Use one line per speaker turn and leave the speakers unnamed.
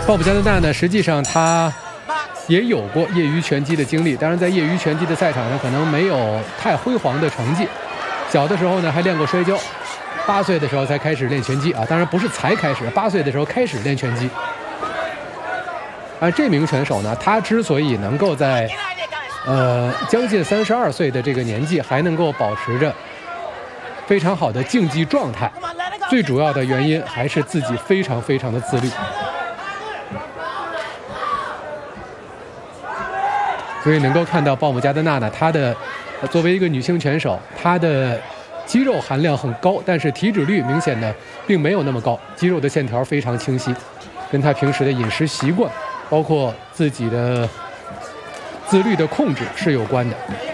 鲍勃加德纳呢，实际上他也有过业余拳击的经历，当然在业余拳击的赛场上可能没有太辉煌的成绩。小的时候呢还练过摔跤，8岁的时候才开始练拳击啊，当然不是才开始，8岁的时候开始练拳击。这名选手呢，他之所以能够在将近32岁的这个年纪还能够保持着非常好的竞技状态，最主要的原因还是自己非常非常的自律。所以能够看到鲍姆加德纳呢，她的作为一个女性拳手，她的肌肉含量很高，但是体脂率明显的并没有那么高，肌肉的线条非常清晰，跟她平时的饮食习惯，包括自己的自律的控制是有关的。